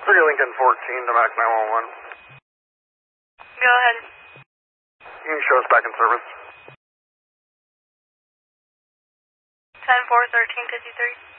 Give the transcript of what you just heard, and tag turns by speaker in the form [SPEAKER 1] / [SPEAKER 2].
[SPEAKER 1] 3 Lincoln 14 to Mac 911.
[SPEAKER 2] Go ahead.
[SPEAKER 1] You can show us back in service.
[SPEAKER 2] 10-4-13-53.